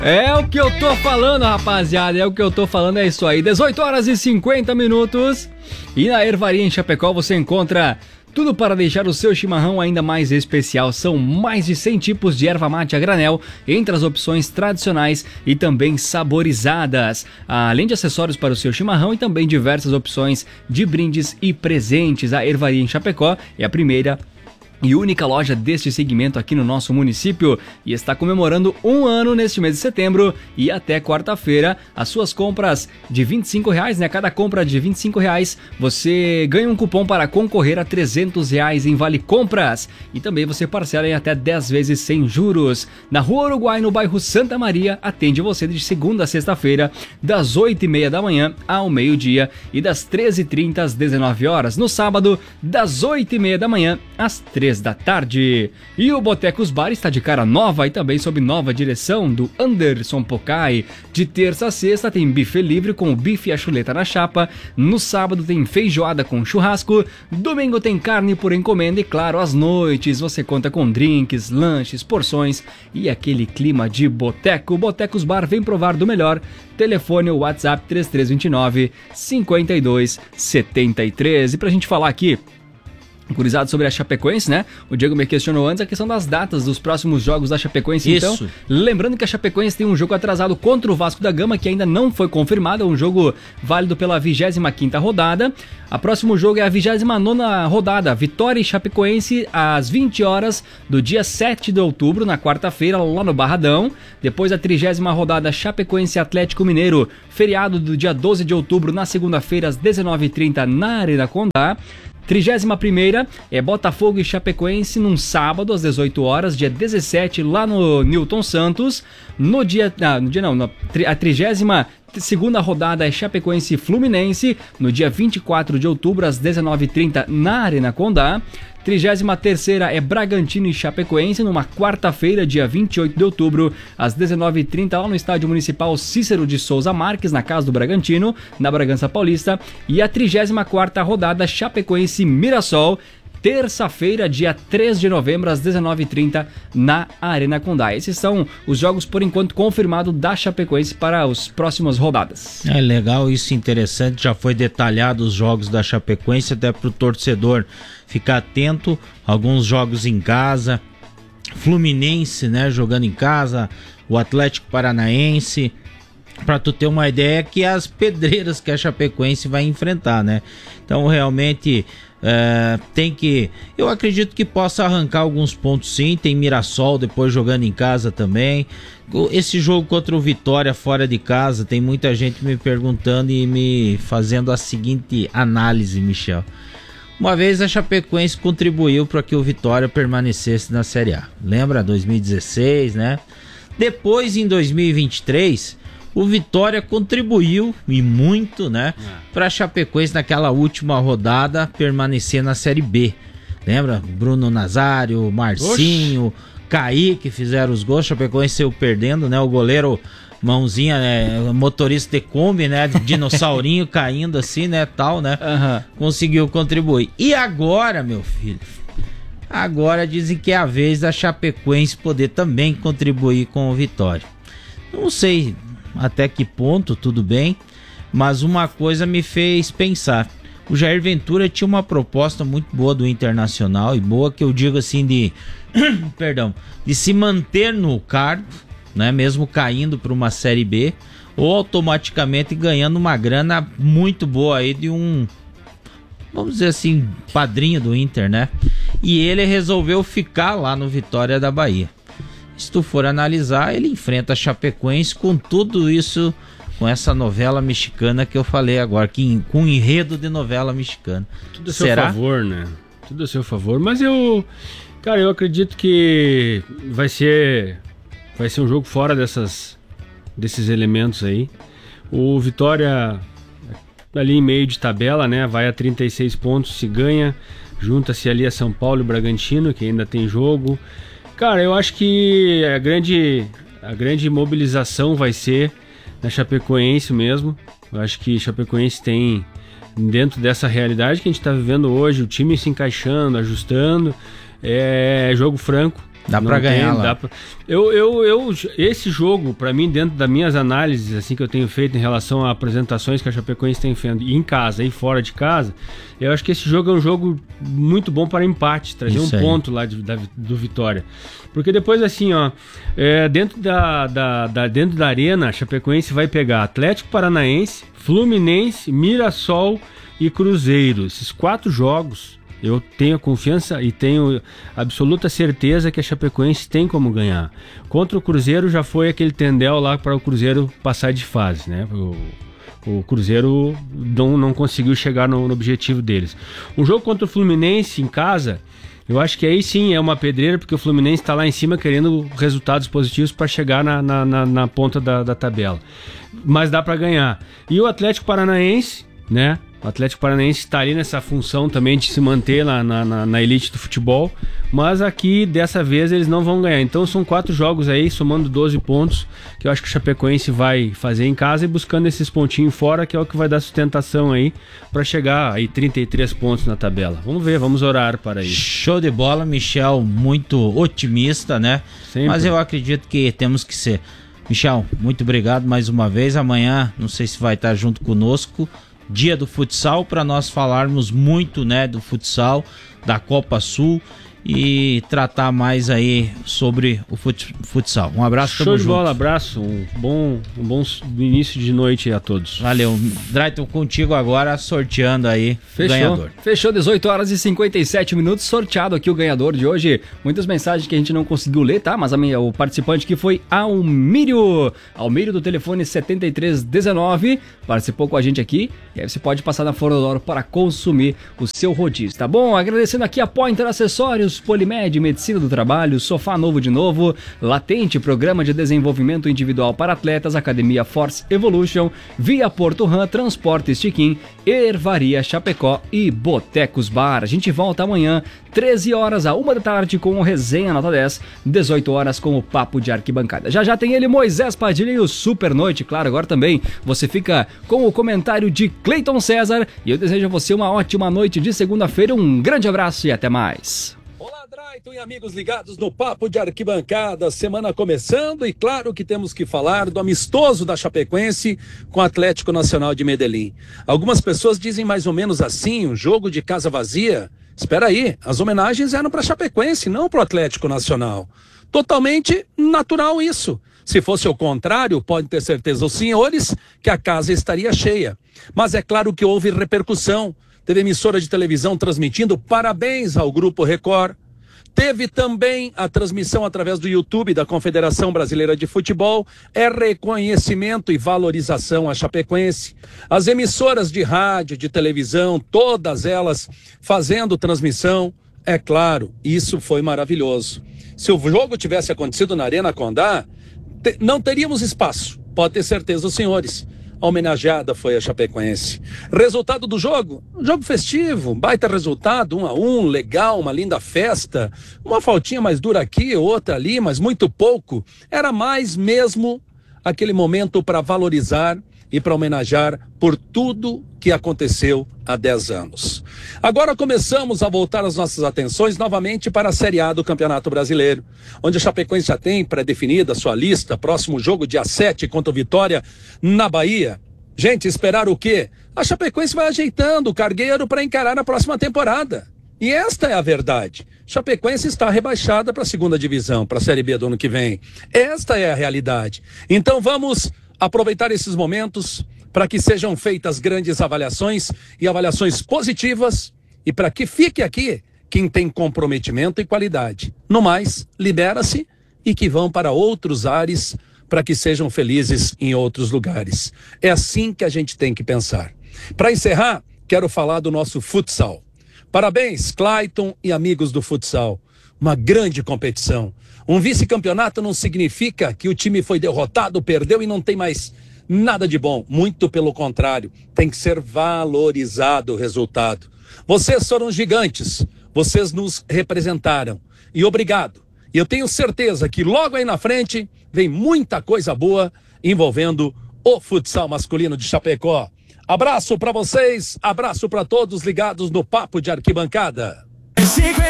É o que eu tô falando, rapaziada, é o que eu tô falando, é isso aí. 18h50. E na Ervaria em Chapecó você encontra tudo para deixar o seu chimarrão ainda mais especial. São mais de 100 tipos de erva mate a granel, entre as opções tradicionais e também saborizadas. Além de acessórios para o seu chimarrão e também diversas opções de brindes e presentes. A Ervaria em Chapecó é a primeira e única loja deste segmento aqui no nosso município e está comemorando 1 ano neste mês de setembro e até quarta-feira. As suas compras de R$25, né? Cada compra de R$25 você ganha um cupom para concorrer a R$300 em Vale Compras e também você parcela em até 10 vezes sem juros. Na Rua Uruguai, no bairro Santa Maria, atende você de segunda a sexta-feira, das 8h30 da manhã ao meio-dia e das 13h30 às 19 horas. No sábado, das 8h30 da manhã às 3 da tarde. E o Botecos Bar está de cara nova e também sob nova direção do Anderson Pocai. De terça a sexta tem buffet livre com o bife e a chuleta na chapa. No sábado tem feijoada com churrasco. Domingo tem carne por encomenda e claro, às noites você conta com drinks, lanches, porções e aquele clima de boteco. Botecos Bar vem provar do melhor. Telefone ou WhatsApp 3329-5273. E pra gente falar aqui gurizado sobre a Chapecoense, né? O Diego me questionou antes a questão das datas dos próximos jogos da Chapecoense. Isso. Então, lembrando que a Chapecoense tem um jogo atrasado contra o Vasco da Gama, que ainda não foi confirmado, é um jogo válido pela 25ª rodada. O próximo jogo é a 29ª rodada, Vitória e Chapecoense, às 20 horas do dia 7 de outubro, na quarta-feira, lá no Barradão. Depois a 30ª rodada, Chapecoense Atlético Mineiro, feriado do dia 12 de outubro, na segunda-feira, às 19h30, na Arena Condá. 31ª é Botafogo e Chapecoense num sábado às 18 horas, dia 17, lá no Newton Santos. A 32ª rodada é Chapecoense e Fluminense, no dia 24 de outubro, às 19h30, na Arena Condá. 33ª é Bragantino e Chapecoense, numa quarta-feira, dia 28 de outubro, às 19h30, lá no Estádio Municipal Cícero de Souza Marques, na casa do Bragantino, na Bragança Paulista. E a 34ª rodada, Chapecoense Mirassol, terça-feira, dia 3 de novembro, às 19h30, na Arena Condá. Esses são os jogos, por enquanto, confirmados da Chapecoense para as próximas rodadas. É legal, isso interessante, já foi detalhado os jogos da Chapecoense, até para o torcedor ficar atento. Alguns jogos em casa, Fluminense, né, jogando em casa, o Atlético Paranaense, para tu ter uma ideia que as pedreiras que a Chapecoense vai enfrentar, né? Então realmente eu acredito que possa arrancar alguns pontos sim. Tem Mirassol depois jogando em casa também. Esse jogo contra o Vitória fora de casa, tem muita gente me perguntando e me fazendo a seguinte análise, Michel. Uma vez a Chapecoense contribuiu para que o Vitória permanecesse na Série A. Lembra? 2016, né? Depois, em 2023, o Vitória contribuiu, e muito, né? Para a Chapecoense naquela última rodada permanecer na Série B. Lembra? Bruno Nazário, Marcinho, Kaique fizeram os gols. A Chapecoense saiu perdendo, né? O goleiro mãozinha, né? Motorista de Kombi, né? Dinossaurinho caindo assim, né? Tal, né? Conseguiu contribuir. E agora, meu filho? Agora dizem que é a vez da Chapecoense poder também contribuir com o Vitória. Não sei até que ponto, tudo bem, mas uma coisa me fez pensar. O Jair Ventura tinha uma proposta muito boa do Internacional, e boa que eu digo assim de de se manter no cargo, né, mesmo caindo para uma Série B, ou automaticamente ganhando uma grana muito boa aí de um, vamos dizer assim, padrinho do Inter, né? E ele resolveu ficar lá no Vitória da Bahia. Se tu for analisar, ele enfrenta a Chapecoense com tudo isso, com essa novela mexicana que eu falei agora, com enredo de novela mexicana. Tudo a seu favor, né? Tudo a seu favor, mas eu acredito que vai ser um jogo fora desses elementos aí. O Vitória ali em meio de tabela, né? Vai a 36 pontos, se ganha, junta-se ali a São Paulo e o Bragantino, que ainda tem jogo. Cara, eu acho que a grande mobilização vai ser na Chapecoense mesmo. Eu acho que Chapecoense tem, dentro dessa realidade que a gente está vivendo hoje, o time se encaixando, ajustando. É jogo franco, Dá pra ganhar lá. Esse jogo, pra mim, dentro das minhas análises assim, que eu tenho feito em relação a apresentações que a Chapecoense tem feito em casa e fora de casa, eu acho que esse jogo é um jogo muito bom para empate, trazer Isso um aí. ponto lá do Vitória. Porque depois, assim, ó, dentro da arena, a Chapecoense vai pegar Atlético Paranaense, Fluminense, Mirassol e Cruzeiro. Esses 4 jogos, eu tenho confiança e tenho absoluta certeza que a Chapecoense tem como ganhar. Contra o Cruzeiro já foi aquele tendel lá para o Cruzeiro passar de fase, né? O Cruzeiro não conseguiu chegar no objetivo deles. Um jogo contra o Fluminense em casa, eu acho que aí sim é uma pedreira, porque o Fluminense está lá em cima querendo resultados positivos para chegar na ponta da tabela. Mas dá para ganhar. E o Atlético Paranaense, né? O Atlético Paranaense está ali nessa função também de se manter na elite do futebol, mas aqui dessa vez eles não vão ganhar. Então são 4 jogos aí, somando 12 pontos, que eu acho que o Chapecoense vai fazer em casa e buscando esses pontinhos fora, que é o que vai dar sustentação aí para chegar aí 33 pontos na tabela. Vamos ver, vamos orar para isso. Show de bola, Michel, muito otimista, né? Sempre. Mas eu acredito que temos que ser. Michel, muito obrigado mais uma vez. Amanhã, não sei se vai estar junto conosco, dia do futsal, para nós falarmos muito, né, do futsal, da Copa Sul e tratar mais aí sobre o futsal. Um abraço, Show tamo de junto. bola, abraço, um bom início de noite a todos. Valeu. Drayton, contigo agora, sorteando aí o ganhador. Fechou, 18 horas e 57 minutos, sorteado aqui o ganhador de hoje. Muitas mensagens que a gente não conseguiu ler, tá? Mas o participante aqui foi Almírio. Almírio do telefone 7319, participou com a gente aqui. E aí você pode passar na Forodoro para consumir o seu rodízio, tá bom? Agradecendo aqui a Pointer Acessórios, Polimed, Medicina do Trabalho, Sofá Novo de Novo, Latente, Programa de Desenvolvimento Individual para Atletas, Academia Force Evolution, Via Porto Ram, Transporte Estiquim, Ervaria Chapecó e Botecos Bar. A gente volta amanhã, 13 horas a 1 da tarde com o Resenha Nota 10, 18 horas com o Papo de Arquibancada. Já tem ele, Moisés Padilha, e o Super Noite, claro, agora também você fica com o comentário de Cleiton César e eu desejo a você uma ótima noite de segunda-feira, um grande abraço e até mais. Olá, Drayton e amigos ligados no Papo de Arquibancada, semana começando e claro que temos que falar do amistoso da Chapecoense com o Atlético Nacional de Medellín. Algumas pessoas dizem mais ou menos assim, um jogo de casa vazia. Espera aí, as homenagens eram para a Chapecoense, não para o Atlético Nacional. Totalmente natural isso. Se fosse o contrário, pode ter certeza os senhores que a casa estaria cheia. Mas é claro que houve repercussão. Teve emissora de televisão transmitindo parabéns ao Grupo Record. Teve também a transmissão através do YouTube da Confederação Brasileira de Futebol. É reconhecimento e valorização à Chapecoense. As emissoras de rádio, de televisão, todas elas fazendo transmissão. É claro, isso foi maravilhoso. Se o jogo tivesse acontecido na Arena Condá, não teríamos espaço, pode ter certeza os senhores. A homenageada foi a Chapecoense. Resultado do jogo? Um jogo festivo, baita resultado, 1-1, legal, uma linda festa. Uma faltinha mais dura aqui, outra ali, mas muito pouco. Era mais mesmo aquele momento para valorizar e para homenagear por tudo que aconteceu há 10 anos. Agora começamos a voltar as nossas atenções novamente para a Série A do Campeonato Brasileiro, onde a Chapecoense já tem pré-definida a sua lista, próximo jogo dia 7 contra o Vitória na Bahia. Gente, esperar o quê? A Chapecoense vai ajeitando o cargueiro para encarar a próxima temporada. E esta é a verdade. Chapecoense está rebaixada para a segunda divisão, para a Série B do ano que vem. Esta é a realidade. Então vamos aproveitar esses momentos para que sejam feitas grandes avaliações e avaliações positivas e para que fique aqui quem tem comprometimento e qualidade. No mais, libera-se e que vão para outros ares para que sejam felizes em outros lugares. É assim que a gente tem que pensar. Para encerrar, quero falar do nosso futsal. Parabéns, Clayton e amigos do futsal. Uma grande competição. Um vice-campeonato não significa que o time foi derrotado, perdeu e não tem mais nada de bom. Muito pelo contrário, tem que ser valorizado o resultado. Vocês foram gigantes, vocês nos representaram. E obrigado. E eu tenho certeza que logo aí na frente vem muita coisa boa envolvendo o futsal masculino de Chapecó. Abraço para vocês, abraço para todos ligados no Papo de Arquibancada.